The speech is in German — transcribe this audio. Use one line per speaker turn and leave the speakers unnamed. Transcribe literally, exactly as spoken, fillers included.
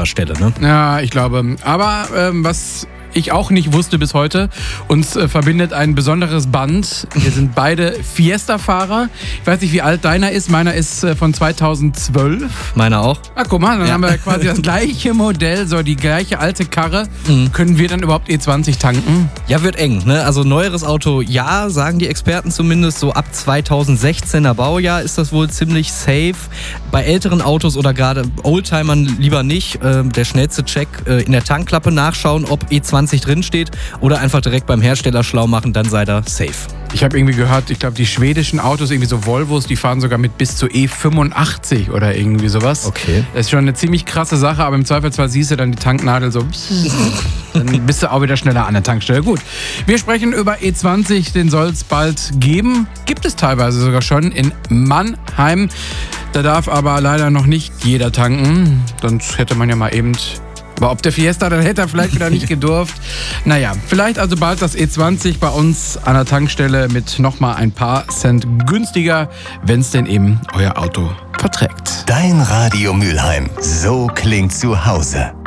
anderer Stelle, ne?
Ja, ich glaube. Aber ähm, was ich auch nicht wusste bis heute, uns äh, verbindet ein besonderes Band. Wir sind beide Fiesta-Fahrer. Ich weiß nicht, wie alt deiner ist. Meiner ist äh, von zweitausendzwölf.
Meiner auch.
Ah, guck mal, dann
Ja.
haben wir quasi das gleiche Modell, so die gleiche alte Karre.
Mhm.
Können wir dann überhaupt E zwanzig tanken?
Ja, wird eng, ne? Also neueres Auto, ja, sagen die Experten zumindest, so ab zweitausendsechzehner Baujahr ist das wohl ziemlich safe. Bei älteren Autos oder gerade Oldtimern lieber nicht. Ähm, der schnellste Check äh, in der Tankklappe nachschauen, ob E zwanzig drin steht oder einfach direkt beim Hersteller schlau machen, dann sei da safe.
Ich habe irgendwie gehört, ich glaube, die schwedischen Autos, irgendwie so Volvos, die fahren sogar mit bis zu E fünfundachtzig oder irgendwie sowas.
Okay.
Das ist schon eine ziemlich krasse Sache, aber im Zweifelsfall siehst du dann die Tanknadel so, dann bist du auch wieder schneller an der Tankstelle. Gut, wir sprechen über E zwanzig, den soll es bald geben. Gibt es teilweise sogar schon in Mannheim. Da darf aber leider noch nicht jeder tanken. Sonst hätte man ja mal eben... Aber ob der Fiesta, dann hätte er vielleicht wieder nicht gedurft. Naja, vielleicht also bald das E zwanzig bei uns an der Tankstelle mit nochmal ein paar Cent günstiger, wenn es denn eben euer Auto verträgt.
Dein Radio Mülheim. So klingt zu Hause.